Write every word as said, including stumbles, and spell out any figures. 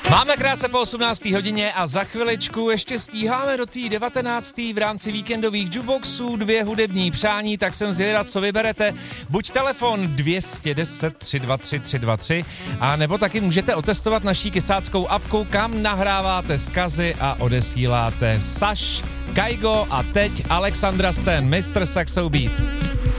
Máme krátce po osmnácté hodině a za chviličku ještě stíháme do té devatenácté v rámci víkendových jukeboxů dvě hudební přání, tak jsem zvědav, co vyberete. Buď telefon dvě deset tři dva tři tři dva tři, a nebo taky můžete otestovat naší kysáckou apku, kam nahráváte zkazy a odesíláte. Saš, Kaigo a teď Alexandra Stan, mistr Saxo Beat.